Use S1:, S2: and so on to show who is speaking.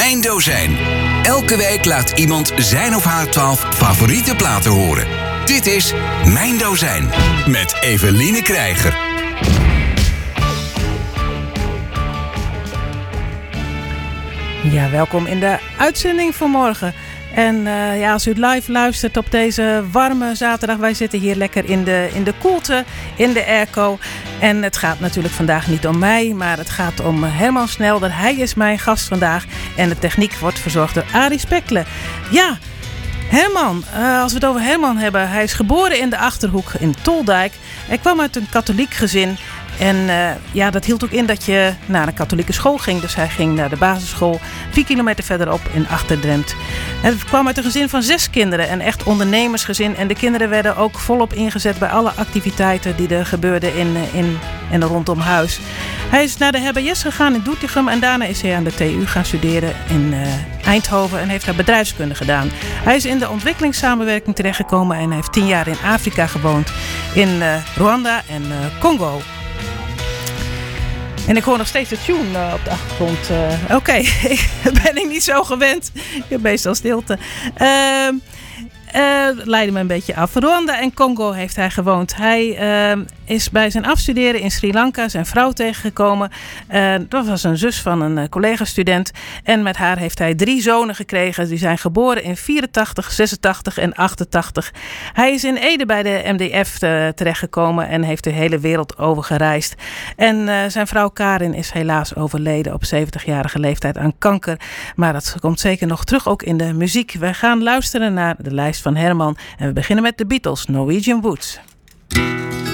S1: Mijn Dozijn. Elke week laat iemand zijn of haar 12 favoriete platen horen. Dit is Mijn Dozijn met Eveline Krijger.
S2: Ja, welkom in de uitzending van morgen. En als u live luistert op deze warme zaterdag, wij zitten hier lekker in de koelte, in de airco. En het gaat natuurlijk vandaag niet om mij, maar het gaat om Herman Snelder. Hij is mijn gast vandaag en de techniek wordt verzorgd door Arie Spekle. Ja, Herman, als we het over Herman hebben, hij is geboren in de Achterhoek in Toldijk. Hij kwam uit een katholiek gezin. En dat hield ook in dat je naar een katholieke school ging. Dus hij ging naar de basisschool 4 kilometer verderop in Achter-Drempt. Hij kwam uit een gezin van 6 kinderen. Een echt ondernemersgezin. En de kinderen werden ook volop ingezet bij alle activiteiten die er gebeurden in en rondom huis. Hij is naar de HBS gegaan in Doetinchem. En daarna is hij aan de TU gaan studeren in Eindhoven. En heeft daar bedrijfskunde gedaan. Hij is in de ontwikkelingssamenwerking terechtgekomen. En heeft 10 jaar in Afrika gewoond. In Rwanda en Congo. En ik hoor nog steeds de tune op de achtergrond. Oké, ben ik niet zo gewend. Ik heb meestal stilte. Leidde me een beetje af. Rwanda en Congo heeft hij gewoond. Hij is bij zijn afstuderen in Sri Lanka zijn vrouw tegengekomen. Dat was een zus van een collega-student. En met haar heeft hij 3 zonen gekregen. Die zijn geboren in 84, 86 en 88. Hij is in Ede bij de MDF terechtgekomen en heeft de hele wereld over gereisd. En zijn vrouw Karin is helaas overleden op 70-jarige leeftijd aan kanker. Maar dat komt zeker nog terug ook in de muziek. We gaan luisteren naar de lijst van Herman. En we beginnen met de Beatles, Norwegian Woods.